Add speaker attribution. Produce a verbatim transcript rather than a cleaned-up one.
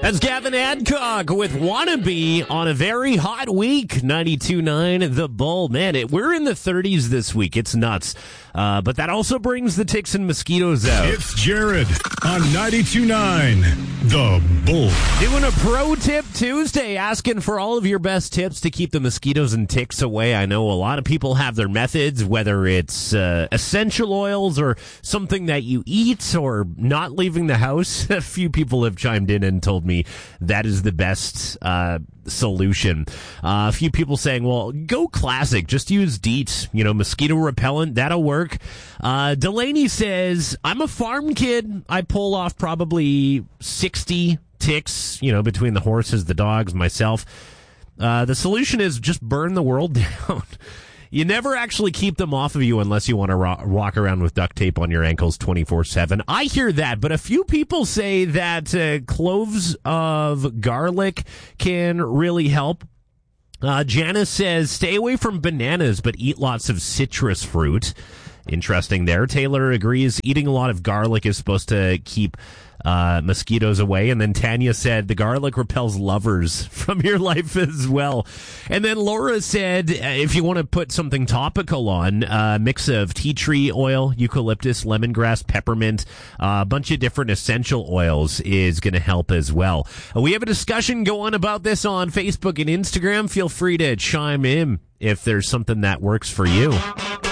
Speaker 1: That's Gavin Adcock with Wannabe on a very hot week. ninety-two point nine The Bull. Man, it, we're in the thirties this week. It's nuts. Uh, but that also brings the ticks and mosquitoes out.
Speaker 2: It's Jared on ninety-two point nine The Bull.
Speaker 1: Doing a pro tip Tuesday, asking for all of your best tips to keep the mosquitoes and ticks away. I know a lot of people have their methods, whether it's uh, essential oils or something that you eat or not leaving the house. A few people have chimed in and told me that is the best uh, solution. Uh, a few people saying, well, go classic. Just use DEET, you know, mosquito repellent. That'll work. Uh, Delaney says, I'm a farm kid. I pull off probably sixty ticks, you know, between the horses, the dogs, myself. Uh, the solution is just burn the world down. You never actually keep them off of you unless you want to ro- walk around with duct tape on your ankles twenty-four seven. I hear that, but a few people say that uh, cloves of garlic can really help. Uh, Janice says, stay away from bananas, but eat lots of citrus fruit. Interesting there. Taylor agrees eating a lot of garlic is supposed to keep uh, mosquitoes away. And then Tanya said the garlic repels lovers from your life as well. And then Laura said uh, if you want to put something topical on, a uh, mix of tea tree oil, eucalyptus, lemongrass, peppermint, uh, a bunch of different essential oils is going to help as well. Uh, we have a discussion going about this on Facebook and Instagram. Feel free to chime in if there's something that works for you.